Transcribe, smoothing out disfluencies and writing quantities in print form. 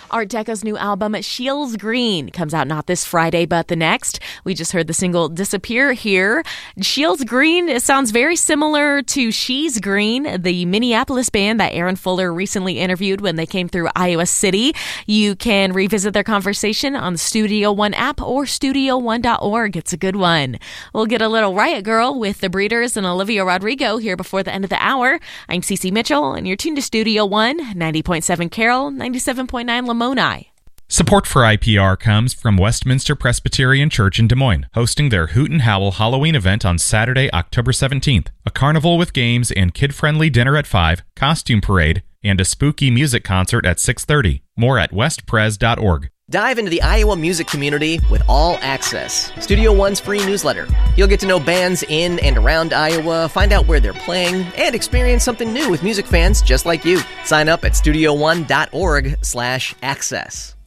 Art Deco's new album, Shields Green, comes out not this Friday, but the next. We just heard the single Disappear here. Shields Green, it sounds very similar to She's Green, the Minneapolis band that Aaron Fuller recently interviewed when they came through Iowa City. You can revisit their conversation on the Studio One app or studio1.org. It's a good one. We'll get a little Riot Girl with The Breeders and Olivia Rodrigo here before the end of the hour. I'm Cece Mitchell, and you're tuned to Studio One, 90.7 Carroll, 97.9 Lamoni. Support for IPR comes from Westminster Presbyterian Church in Des Moines, hosting their Hoot and Howl Halloween event on Saturday, October 17th. A carnival with games and kid-friendly dinner at 5, costume parade, and a spooky music concert at 6:30. More at westpres.org. Dive into the Iowa music community with All Access, Studio One's free newsletter. You'll get to know bands in and around Iowa, find out where they're playing, and experience something new with music fans just like you. Sign up at studio1.org/access.